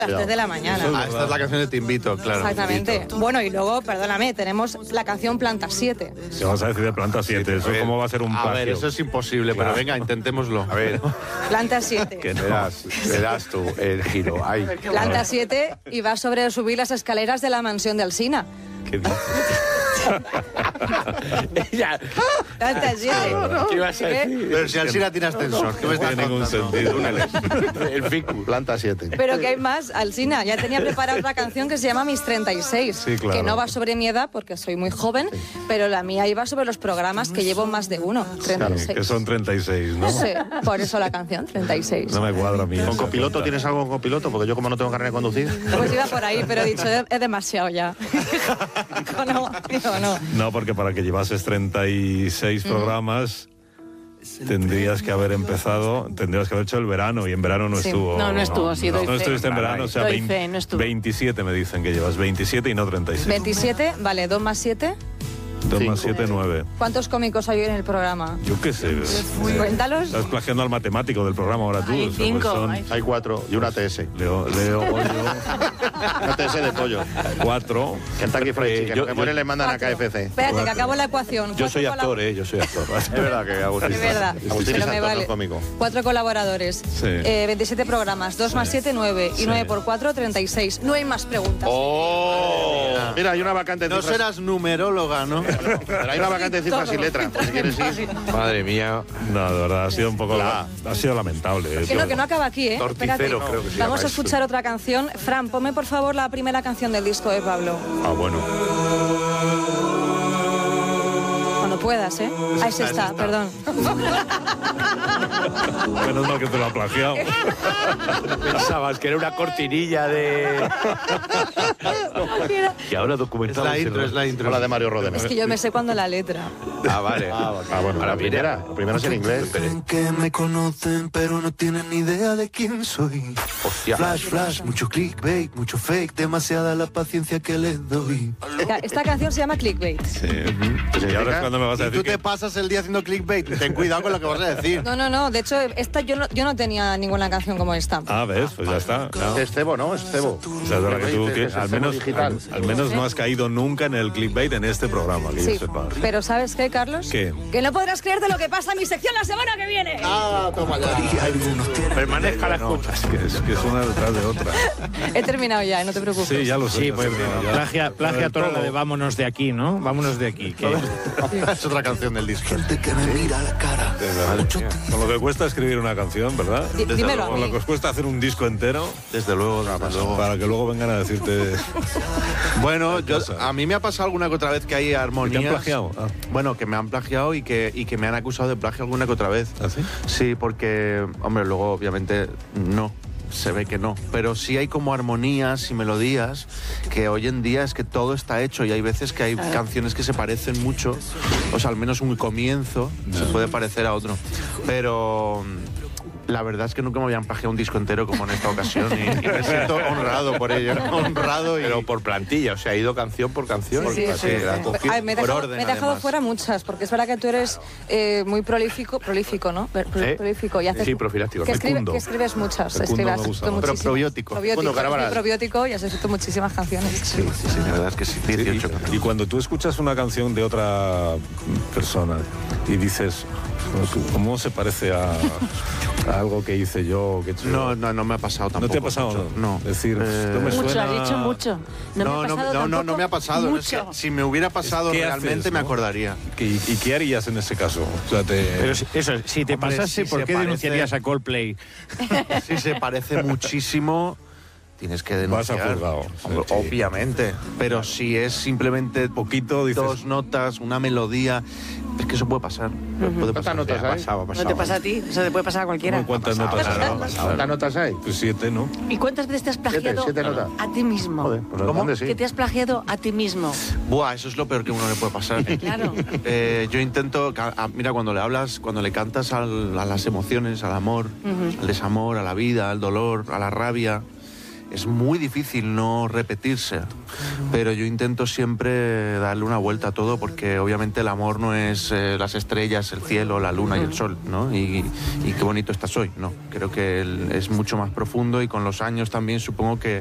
a las 3 de la mañana. Esta es la canción de Te Invito, claro. Exactamente. Bueno, y luego, perdóname, tenemos la canción Planta 7. ¿Qué vas a decir de Planta 7? ¿Eso cómo va a ser un plagio? A ver, eso es imposible, pero venga, intentémoslo. A ver, Planta 7. verás tú el giro. Ay. Planta 7 y va sobre subir las escaleras de la mansión de Alsina. ¿Qué dices? Planta 7. ¿Qué vas a decir? Pero si Alsina tiene ascensor, ¿qué me No estás tiene ningún contando? sentido. El ficus. Planta 7. Pero que hay más, Alsina. Ya tenía preparada otra canción que se llama Mis 36. Sí, claro. Que no va sobre mi edad porque soy muy joven, pero la mía iba sobre los programas que llevo más de uno. 36. Que son 36, ¿no? Sí, por eso la canción, 36. No me cuadra a mí. ¿Con esa copiloto cuenta. tienes algo con copiloto? Porque yo como no tengo carnet de conducir. Pues iba por ahí, pero he dicho, es demasiado ya. No. No, porque para que llevases 36 programas tendrías que haber hecho el verano, y en verano no Sí. estuvo. No estuvo, sí, doy No fe. estuviste en verano, o sea, Doy fe, no estuvo. 27 me dicen que llevas, 27 y no 36. 27, vale, 2 más 7. 2 más 7, 9. ¿Cuántos cómicos hay en el programa? Yo qué sé. Cuéntalos. Estás plagiando al matemático del programa ahora tú. Hay Eso, 5. pues son- Hay 4 y una TS. Leo, Una TS de pollo. 4. Kentucky Fried Chicken. Lo que pone le mandan a KFC. Espérate, que acabo la ecuación. Yo soy actor, yo soy actor. Es verdad que Agustín. Es verdad, Agustín pero es me actor, vale. no cómico. 4 colaboradores, Sí. 27 programas, 2 más 7, 9. Y 9 por 4, 36. No hay más preguntas. ¡Oh! Mira, hay una vacante de No cifras. serás numeróloga, ¿no? Pero hay una vacante de cifras y letras, por si quieres ir. Madre mía. No, de verdad, ha sido un poco. Ha sido lamentable. Que no acaba aquí, ¿eh? Torticero, Espérate. creo que se llama Vamos a eso. escuchar otra canción. Fran, ponme por favor la primera canción del disco de Pablo. Ah, bueno. Cuando puedas, ¿eh? Ah, es esta, perdón. Menos mal que te lo ha plagiado. Pensabas que era una cortinilla de... Y ahora documentamos... Es la intro. O la de Mario Rodena. Es que yo me sé cuando la letra. Ah, vale. Bueno, Ahora la primera es en inglés. Creen que me conocen, pero no tienen ni idea de quién soy. Hostia. Flash, flash, mucho clickbait, mucho fake, demasiada la paciencia que les doy. Esta canción se llama Clickbait. Sí. Y ahora es cuando me vas a Y decir tú te que... pasas el día haciendo clickbait. Ten cuidado con lo que vas a decir. No. De hecho, esta yo no tenía ninguna canción como esta. Ah, ¿ves? Pues ya está. Claro. Es Cebo, ¿no? Es Cebo. O sea, es verdad que tú que Es al Cebo menos, digital. al menos no has caído nunca en el clickbait en este programa, que Sí, yo sepa. pero ¿sabes qué, Carlos? ¿Qué? Que no podrás creerte lo que pasa en mi sección la semana que viene. Ah, toma ya. Y algunos tienen Permanezca la No, escucha. que es una detrás de otra. He terminado ya, no te preocupes. Sí, ya lo sé. Sí, ya pues sé, ya. plagia toda la de vámonos de aquí, ¿no? Vámonos de aquí. Que... Es otra canción del disco. gente que me mira a la cara. Muchos Con lo que cuesta escribir una canción, ¿verdad? Dímelo a Con mí. lo que os cuesta hacer un disco entero, Desde luego, para que luego vengan a decirte... Bueno, cosa. a mí me ha pasado alguna que otra vez que hay armonías. ¿Te han plagiado? Ah. Bueno, que me han plagiado y que me han acusado de plagio alguna que otra vez. ¿Ah, sí? Sí, porque, hombre, luego obviamente no. Se ve que no, pero sí hay como armonías y melodías que hoy en día es que todo está hecho y hay veces que hay canciones que se parecen mucho, o sea, al menos un comienzo se puede parecer a otro, pero la verdad es que nunca me habían plagiado un disco entero como en esta ocasión y me siento honrado por ello, honrado y... Pero por plantilla, o sea, ha ido canción por canción. Sí, Así, sí. la cogió Ay, me he por dejado, orden, me he dejado además. fuera muchas, porque es verdad que tú eres muy prolífico, ¿no? Prolífico. Y haces, Sí, profiláctico. que, Fecundo. que escribes muchas. Fecundo me Has gusta escrito más. Pero muchísimas. probiótico. Probiótico, Fecundo Carabalas. sí, probiótico y has escrito muchísimas canciones. Sí, la verdad es que sí, 18 canciones. Y cuando tú escuchas una canción de otra persona y dices, ¿cómo se parece a algo que hice yo? Que he hecho yo? No me ha pasado tampoco. ¿No te ha pasado? mucho. No. Es decir, no me Mucho, suena... has dicho mucho. No, me ha pasado No me ha pasado. No, es que Mucho. si me hubiera pasado ¿Qué realmente haces, me no? acordaría. ¿Y qué harías en ese caso? O sea, Pero eso, si te Hombre, pasase, si ¿por se qué parece- denunciarías a Coldplay? Si se parece muchísimo, tienes que Vas a denunciar. juzgado. Hombre, Sí. Obviamente. Pero si es simplemente Poquito, dices... dos notas, una melodía, es que eso puede pasar. Puede pasar. notas hay? No te pasa a ti, eso te puede pasar a cualquiera. ¿Cuántas notas hará? ¿Cuántas notas hay? Pues 7, ¿no? ¿Y cuántas veces te has plagiado Siete notas. a ti mismo? Joder, pues ¿cómo? Sí. Que te has plagiado a ti mismo. Buah, eso es lo peor que a uno le puede pasar. Claro. Yo intento, mira, cuando le hablas, cuando le cantas a las emociones, al amor, al desamor, a la vida, al dolor, a la rabia, es muy difícil no repetirse, pero yo intento siempre darle una vuelta a todo, porque obviamente el amor no es las estrellas, el cielo, la luna y el sol, ¿no? Y qué bonito estás hoy, no, creo que es mucho más profundo, y con los años también supongo que